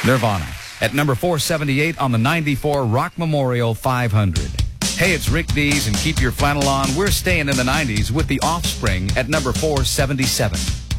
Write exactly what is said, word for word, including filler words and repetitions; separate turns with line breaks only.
Nirvana. At number four seventy-eight on the ninety-four Rock Memorial five hundred. Hey, it's Rick Dees, and keep your flannel on. We're staying in the nineties with The Offspring at number four seventy-seven.